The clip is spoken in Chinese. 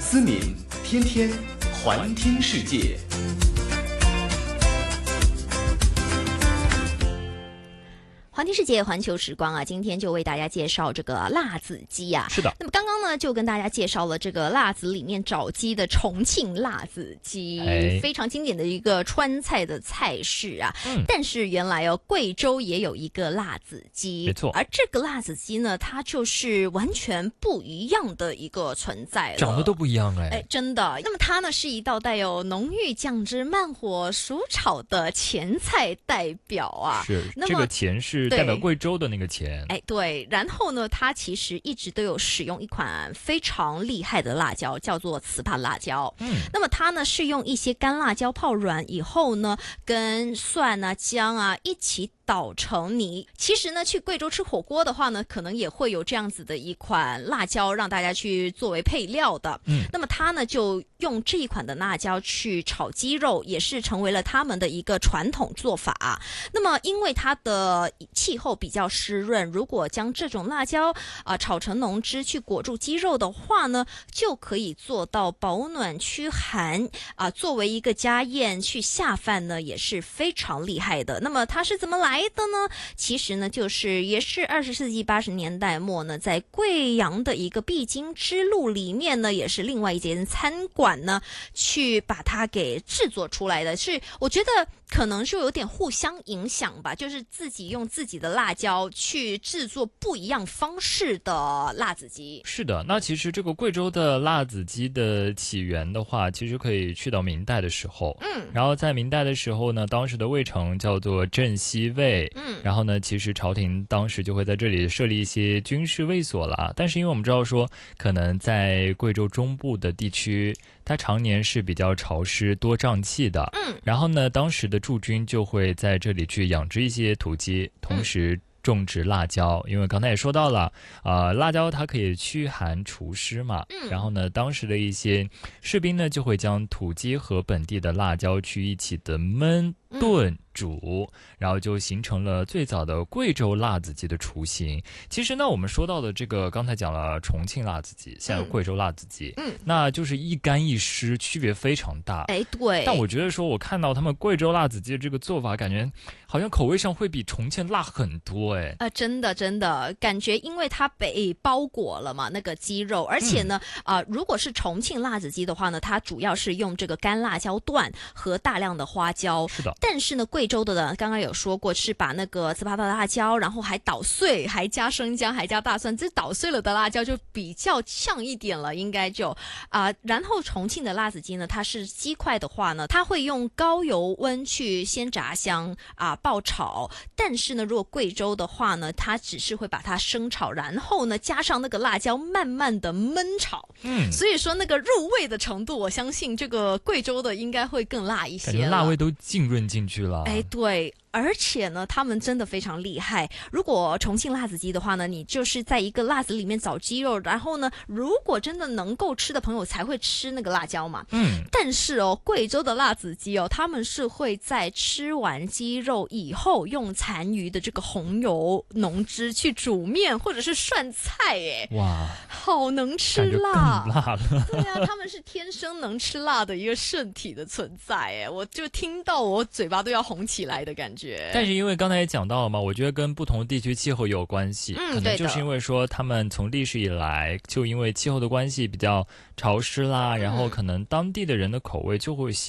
思敏，天天环听世界。 环听世界，环球时光啊，今天就为大家介绍这个辣子鸡啊。 是的。 那么刚刚呢，就跟大家介绍了这个辣子里面找鸡的重庆辣子鸡，非常经典的一个川菜的菜式啊。但是原来哦，贵州也有一个辣子鸡， 没错。 而这个辣子鸡呢，它就是完全不一样的一个存在了， 长得都不一样哎， 真的。那么它呢，是一道带有浓郁酱汁、慢火熟炒的前菜代表啊。 是， 那么这个前是代表贵州的那个前。 对。然后呢，它其实一直都有使用一款非常厉害的辣椒，叫做糍粑辣椒。那么它呢是用一些干辣椒泡软以后呢，跟蒜啊、姜啊一起捣成泥。其实呢，去贵州吃火锅的话呢，可能也会有这样子的一款辣椒让大家去作为配料的。那么它呢就用这一款的辣椒去炒鸡肉，也是成为了他们的一个传统做法。那么因为它的气候比较湿润，如果将这种辣椒炒成浓汁去裹住鸡肉的话呢，就可以做到保暖驱寒作为一个家宴去下饭呢，也是非常厉害的。那么它是怎么来的呢？其实呢，也是20世纪80年代末呢，在贵阳的一个必经之路里面呢，也是另外一间餐馆呢，去把它给制作出来的。是我觉得可能是有点互相影响吧，就是自己用自己的辣椒去制作不一样方式的辣子鸡。 是的，那其实这个贵州的辣子鸡的起源的话，其实可以去到明代的时候。然后在明代的时候呢，当时的卫城叫做镇西卫。然后呢，其实朝廷当时就会在这里设立一些军事卫所了。但是因为我们知道说，可能在贵州中部的地区，它常年是比较潮湿多瘴气的。然后呢，当时的驻军就会在这里去养殖一些土鸡，同时种植辣椒，因为刚才也说到了，辣椒它可以驱寒除湿嘛。然后呢，当时的一些士兵呢，就会将土鸡和本地的辣椒去一起的焖炖煮，然后就形成了最早的贵州辣子鸡的雏形。其实呢，我们说到的这个，刚才讲了重庆辣子鸡，现在有贵州辣子鸡，那就是一干一湿，区别非常大。 对。 但我觉得说，我看到他们贵州辣子鸡的这个做法，感觉好像口味上会比重庆辣很多。 真的感觉，因为它被包裹了嘛，那个鸡肉，而且呢，如果是重庆辣子鸡的话呢，它主要是用这个干辣椒段和大量的花椒。 是的。 但是呢，贵州的呢，刚刚有说过是把那个糍粑的辣椒，然后还捣碎，还加生姜，还加大蒜，这捣碎了的辣椒就比较呛一点了，应该就然后重庆的辣子鸡呢，它是鸡块的话呢，它会用高油温去先炸香爆炒。但是呢，如果贵州的话呢，它只是会把它生炒，然后呢加上那个辣椒慢慢的焖炒。所以说那个入味的程度，我相信这个贵州的应该会更辣一些了， 感觉辣味都浸润进去了。 对。而且呢，他们真的非常厉害。如果重庆辣子鸡的话呢，你就是在一个辣子里面找鸡肉，然后呢，如果真的能够吃的朋友才会吃那个辣椒嘛。但是贵州的辣子鸡他们是会在吃完鸡肉以后，用残余的这个红油浓汁去煮面或者是涮菜。 哇， 好能吃辣， 感觉更辣了。 对啊，他们是天生能吃辣的一个圣体的存在。我就听到我嘴巴都要红起来的感觉。 但是因为刚才也讲到了嘛，我觉得跟不同地区气候有关系。可能就是因为说他们从历史以来就因为气候的关系比较潮湿啦，然后可能当地的人的口味就会